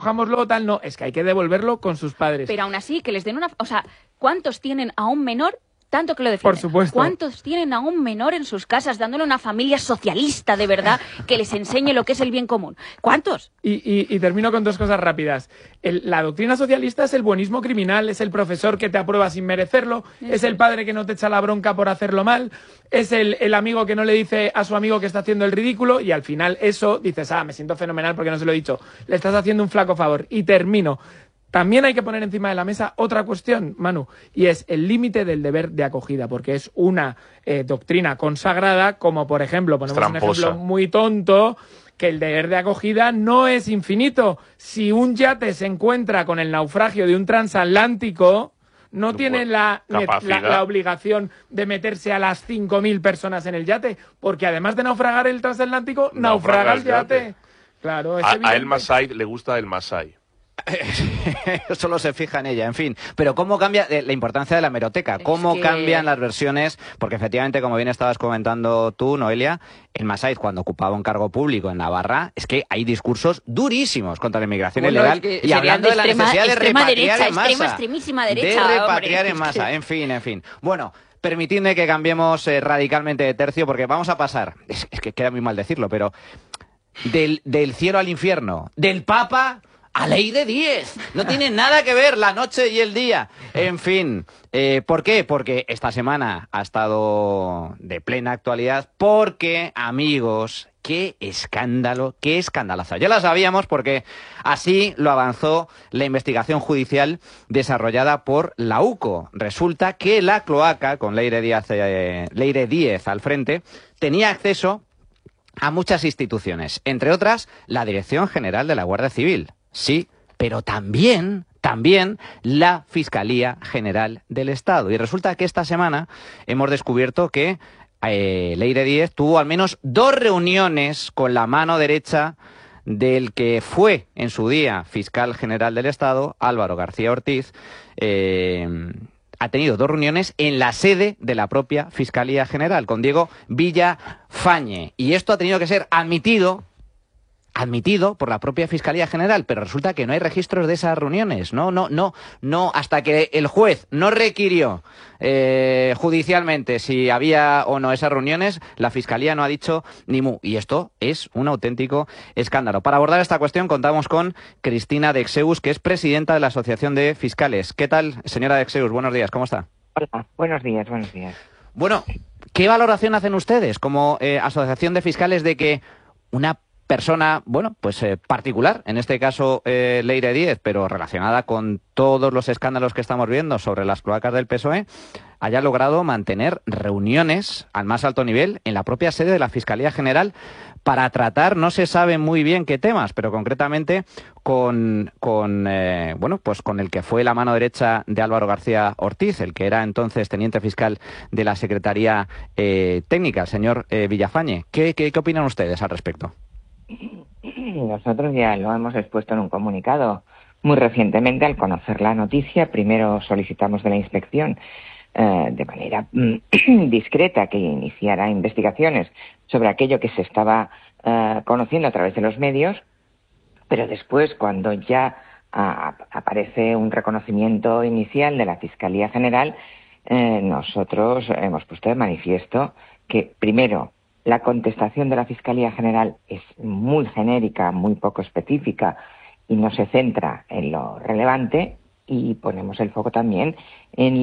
recojámoslo, tal, no, es que hay que devolverlo con sus padres. Pero aún así, que les den una... O sea, ¿cuántos tienen a un menor tanto que lo defienden? Por supuesto. ¿Cuántos tienen a un menor en sus casas dándole una familia socialista de verdad que les enseñe lo que es el bien común? ¿Cuántos? Y termino con dos cosas rápidas. La doctrina socialista es el buenismo criminal, es el profesor que te aprueba sin merecerlo, es el padre que no te echa la bronca por hacerlo mal, es el amigo que no le dice a su amigo que está haciendo el ridículo, y al final eso dices, me siento fenomenal porque no se lo he dicho. Le estás haciendo un flaco favor. Y termino. También hay que poner encima de la mesa otra cuestión, Manu, y es el límite del deber de acogida, porque es una doctrina consagrada, como por ejemplo, ponemos un ejemplo muy tonto, que el deber de acogida no es infinito. Si un yate se encuentra con el naufragio de un transatlántico, no tiene la obligación de meterse a las 5.000 personas en el yate, porque además de naufragar el transatlántico, naufraga el yate. Claro, es a El Masai le gusta el Masai. Solo se fija en ella, en fin. Pero cómo cambia la importancia de la hemeroteca, cómo cambian las versiones, porque efectivamente, como bien estabas comentando tú, Noelia, el Masai, cuando ocupaba un cargo público en Navarra, es que hay discursos durísimos contra la inmigración ilegal, y hablando de la necesidad de repatriar en masa, extremísima derecha, de repatriar en masa, en fin. Bueno, permitidme que cambiemos radicalmente de tercio, porque vamos a pasar, es que queda muy mal decirlo, pero del cielo al infierno, del Papa a Leire Díez. No tiene nada que ver la noche y el día. En fin, ¿por qué? Porque esta semana ha estado de plena actualidad, porque, amigos, qué escándalo, qué escandalazo. Ya lo sabíamos porque así lo avanzó la investigación judicial desarrollada por la UCO. Resulta que la cloaca, con Leire Díez al frente, tenía acceso a muchas instituciones, entre otras la Dirección General de la Guardia Civil. Sí, pero también la Fiscalía General del Estado. Y resulta que esta semana hemos descubierto que Leire Díez tuvo al menos 2 reuniones con la mano derecha del que fue en su día fiscal general del Estado, Álvaro García Ortiz. Ha tenido 2 reuniones en la sede de la propia Fiscalía General, con Diego Villafañe. Y esto ha tenido que ser admitido por la propia Fiscalía General, pero resulta que no hay registros de esas reuniones. No, hasta que el juez no requirió judicialmente si había o no esas reuniones, la Fiscalía no ha dicho ni mu. Y esto es un auténtico escándalo. Para abordar esta cuestión contamos con Cristina Dexeus, que es presidenta de la Asociación de Fiscales. ¿Qué tal, señora Dexeus? Buenos días, ¿cómo está? Hola, buenos días. Bueno, ¿qué valoración hacen ustedes como Asociación de Fiscales de que una persona, particular, en este caso Leire Díez, pero relacionada con todos los escándalos que estamos viendo sobre las cloacas del PSOE, haya logrado mantener reuniones al más alto nivel en la propia sede de la Fiscalía General para tratar, no se sabe muy bien qué temas, pero concretamente con el que fue la mano derecha de Álvaro García Ortiz, el que era entonces teniente fiscal de la Secretaría Técnica, el señor Villafañe. ¿Qué opinan ustedes al respecto? Nosotros ya lo hemos expuesto en un comunicado. Muy recientemente, al conocer la noticia, primero solicitamos de la inspección de manera discreta que iniciara investigaciones sobre aquello que se estaba conociendo a través de los medios, pero después, cuando ya aparece un reconocimiento inicial de la Fiscalía General, nosotros hemos puesto de manifiesto que, primero, la contestación de la Fiscalía General es muy genérica, muy poco específica y no se centra en lo relevante, y ponemos el foco también en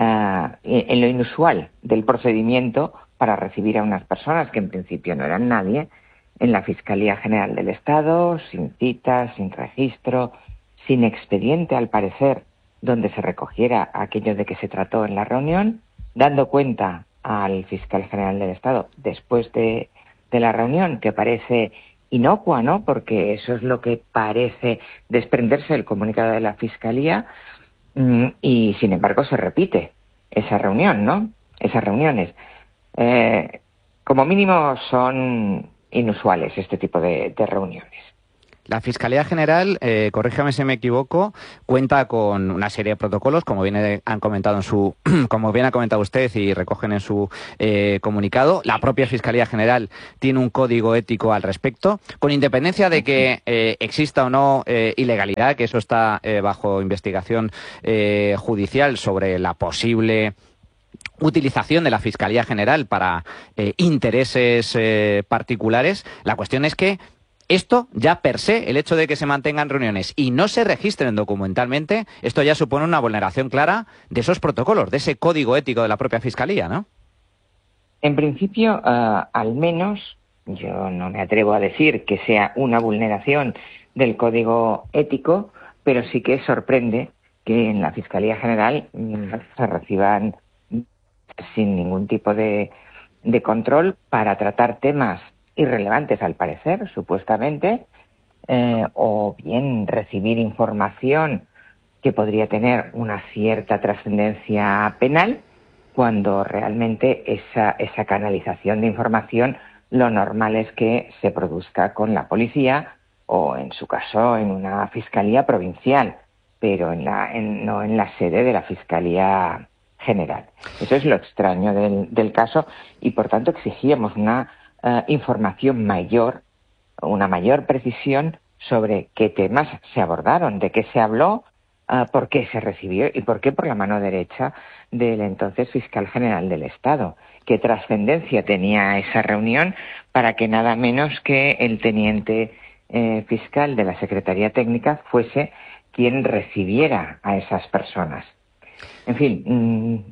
lo inusual del procedimiento para recibir a unas personas que en principio no eran nadie en la Fiscalía General del Estado, sin cita, sin registro, sin expediente al parecer donde se recogiera aquello de que se trató en la reunión, dando cuenta al fiscal general del Estado después de la reunión, que parece inocua, ¿no? Porque eso es lo que parece desprenderse del comunicado de la Fiscalía, y sin embargo se repite esa reunión, ¿no? Esas reuniones. Como mínimo son inusuales este tipo de reuniones. La Fiscalía General, corríjame si me equivoco, cuenta con una serie de protocolos, como bien han comentado como bien ha comentado usted y recogen en su comunicado. La propia Fiscalía General tiene un código ético al respecto, con independencia de que exista o no ilegalidad, que eso está bajo investigación judicial sobre la posible utilización de la Fiscalía General para intereses particulares. La cuestión es que esto ya per se, el hecho de que se mantengan reuniones y no se registren documentalmente, esto ya supone una vulneración clara de esos protocolos, de ese código ético de la propia Fiscalía, ¿no? En principio, al menos, yo no me atrevo a decir que sea una vulneración del código ético, pero sí que sorprende que en la Fiscalía General se reciban sin ningún tipo de control para tratar temas irrelevantes al parecer, supuestamente, o bien recibir información que podría tener una cierta trascendencia penal, cuando realmente esa canalización de información lo normal es que se produzca con la policía o, en su caso, en una fiscalía provincial, pero no en la sede de la Fiscalía General. Eso es lo extraño del caso y, por tanto, exigíamos una información mayor, una mayor precisión sobre qué temas se abordaron, de qué se habló, por qué se recibió y por qué por la mano derecha del entonces fiscal general del Estado. Qué trascendencia tenía esa reunión para que nada menos que el teniente fiscal de la Secretaría Técnica fuese quien recibiera a esas personas. En fin,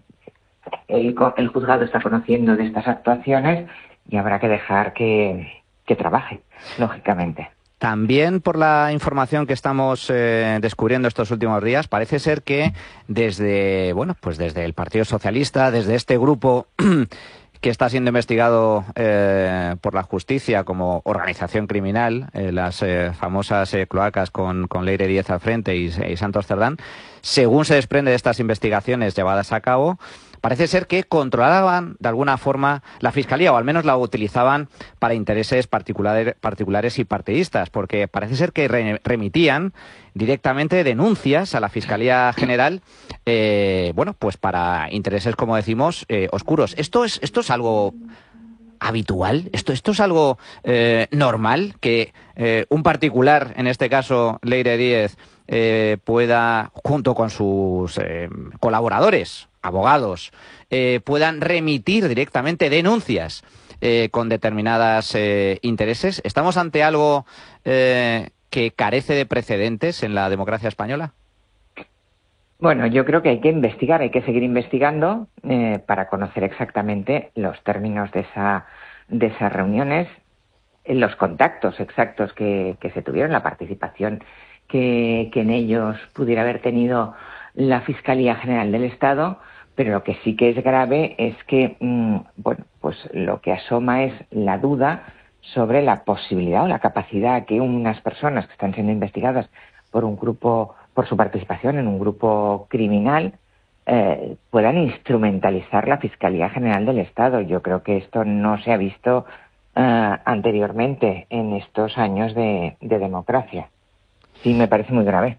el juzgado está conociendo de estas actuaciones y habrá que dejar que trabaje, lógicamente. También, por la información que estamos descubriendo estos últimos días, parece ser que desde el Partido Socialista, desde este grupo que está siendo investigado por la justicia como organización criminal, las famosas cloacas con Leire Díez al frente y Santos Cerdán, según se desprende de estas investigaciones llevadas a cabo, parece ser que controlaban de alguna forma la Fiscalía, o al menos la utilizaban para intereses particulares y partidistas, porque parece ser que remitían directamente denuncias a la Fiscalía General, pues para intereses, como decimos, oscuros. ¿Esto es algo habitual? ¿Esto es algo normal? Que un particular, en este caso Leire Díez, pueda, junto con sus colaboradores, abogados, puedan remitir directamente denuncias con determinadas intereses. ¿Estamos ante algo que carece de precedentes en la democracia española? Bueno, yo creo que hay que investigar, hay que seguir investigando para conocer exactamente los términos de esas reuniones, los contactos exactos que se tuvieron, la participación que en ellos pudiera haber tenido la Fiscalía General del Estado, pero lo que sí que es grave es que, pues lo que asoma es la duda sobre la posibilidad o la capacidad que unas personas que están siendo investigadas por un grupo, por su participación en un grupo criminal, puedan instrumentalizar la Fiscalía General del Estado. Yo creo que esto no se ha visto anteriormente en estos años de democracia. Sí, me parece muy grave.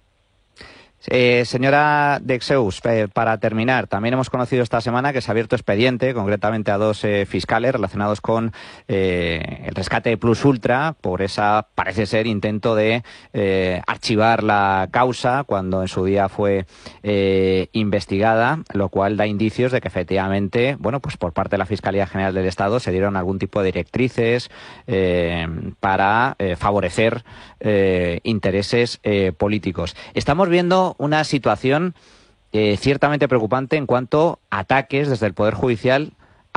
Señora Dexeus, para terminar, también hemos conocido esta semana que se ha abierto expediente, concretamente a dos fiscales relacionados con el rescate de Plus Ultra por esa, parece ser, intento de archivar la causa cuando en su día fue investigada, lo cual da indicios de que efectivamente, pues por parte de la Fiscalía General del Estado se dieron algún tipo de directrices para favorecer intereses políticos. Estamos viendo una situación ciertamente preocupante en cuanto a ataques desde el Poder Judicial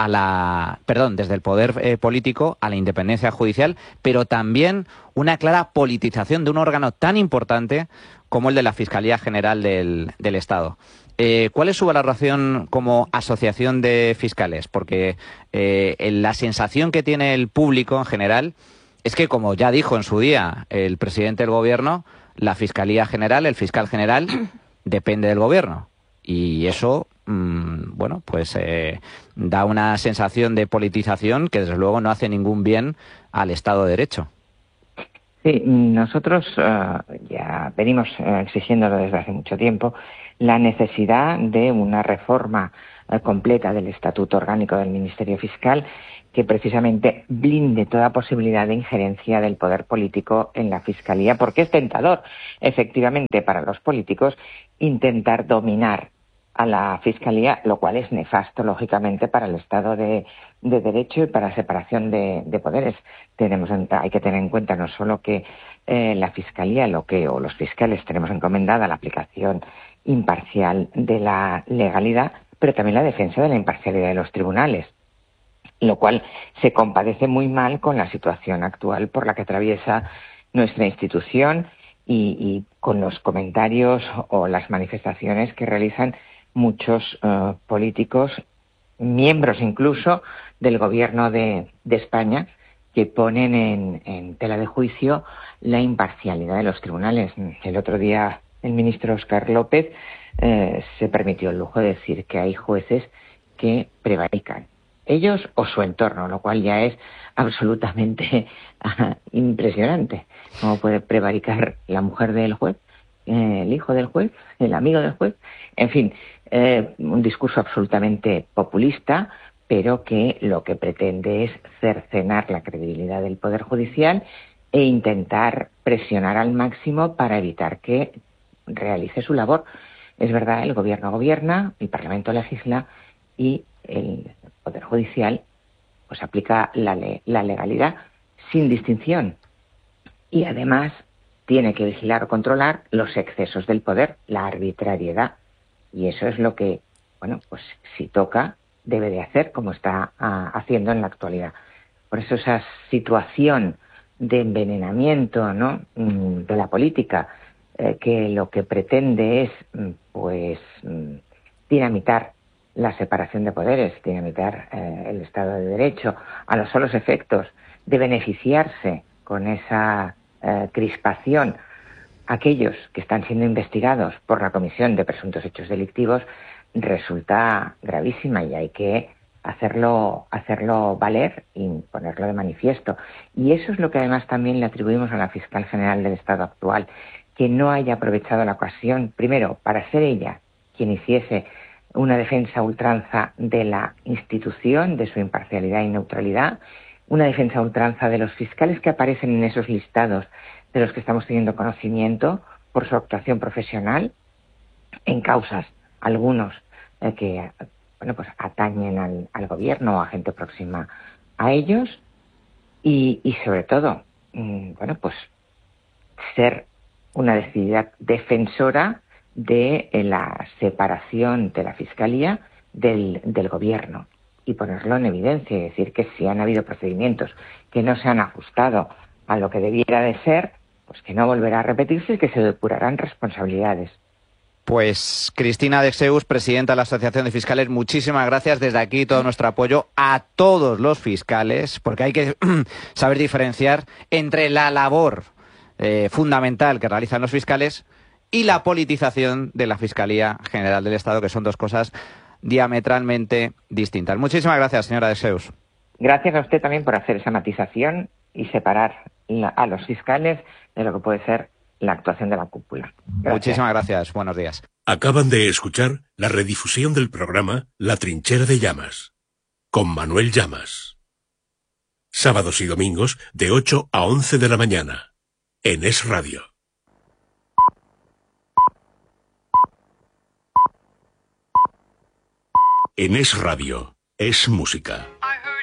desde el Poder político a la independencia judicial, pero también una clara politización de un órgano tan importante como el de la Fiscalía General del Estado. ¿Cuál es su valoración como asociación de fiscales? Porque la sensación que tiene el público en general es que, como ya dijo en su día el presidente del Gobierno, la Fiscalía General, el fiscal general, depende del Gobierno. Y eso, da una sensación de politización que, desde luego, no hace ningún bien al Estado de Derecho. Sí, nosotros ya venimos exigiéndolo desde hace mucho tiempo, la necesidad de una reforma completa del Estatuto Orgánico del Ministerio Fiscal que precisamente blinde toda posibilidad de injerencia del poder político en la Fiscalía, porque es tentador, efectivamente, para los políticos intentar dominar a la Fiscalía, lo cual es nefasto, lógicamente, para el Estado de Derecho y para la separación de poderes. Hay que tener en cuenta no solo que la Fiscalía o los fiscales tenemos encomendada la aplicación imparcial de la legalidad, pero también la defensa de la imparcialidad de los tribunales, lo cual se compadece muy mal con la situación actual por la que atraviesa nuestra institución y con los comentarios o las manifestaciones que realizan muchos políticos, miembros incluso del gobierno de España, que ponen en tela de juicio la imparcialidad de los tribunales. El otro día el ministro Óscar López se permitió el lujo de decir que hay jueces que prevarican, ellos o su entorno, lo cual ya es absolutamente impresionante. ¿Cómo puede prevaricar la mujer del juez, el hijo del juez, el amigo del juez? En fin, un discurso absolutamente populista, pero que lo que pretende es cercenar la credibilidad del Poder Judicial e intentar presionar al máximo para evitar que realice su labor. Es verdad, el Gobierno gobierna, el Parlamento legisla y el Poder Judicial pues aplica la legalidad sin distinción y además tiene que vigilar o controlar los excesos del poder, la arbitrariedad, y eso es lo que, bueno, pues si toca debe de hacer, como está haciendo en la actualidad. Por eso esa situación de envenenamiento, ¿no?, de la política, que lo que pretende es pues dinamitar la separación de poderes, dinamitar el Estado de Derecho, a los solos efectos de beneficiarse con esa crispación aquellos que están siendo investigados por la Comisión de Presuntos Hechos Delictivos, resulta gravísima y hay que hacerlo valer y ponerlo de manifiesto. Y eso es lo que además también le atribuimos a la Fiscal General del Estado actual, que no haya aprovechado la ocasión, primero, para ser ella quien hiciese una defensa a ultranza de la institución, de su imparcialidad y neutralidad, una defensa a ultranza de los fiscales que aparecen en esos listados de los que estamos teniendo conocimiento por su actuación profesional en causas, algunos que bueno, pues atañen al gobierno o a gente próxima a ellos y sobre todo, bueno, pues ser una decidida defensora de la separación de la Fiscalía del gobierno y ponerlo en evidencia y decir que si han habido procedimientos que no se han ajustado a lo que debiera de ser, pues que no volverá a repetirse y que se depurarán responsabilidades. Pues Cristina Dexeus, presidenta de la Asociación de Fiscales, muchísimas gracias. Desde aquí todo nuestro apoyo a todos los fiscales, porque hay que saber diferenciar entre la labor fundamental que realizan los fiscales y la politización de la Fiscalía General del Estado, que son dos cosas diametralmente distintas. Muchísimas gracias, señora Dexeus. Gracias a usted también por hacer esa matización y separar a los fiscales de lo que puede ser la actuación de la cúpula. Gracias. Muchísimas gracias. Buenos días. Acaban de escuchar la redifusión del programa La Trinchera de Llamas, con Manuel Llamas. Sábados y domingos de 8 a 11 de la mañana, en Es Radio. En Es Radio, es música.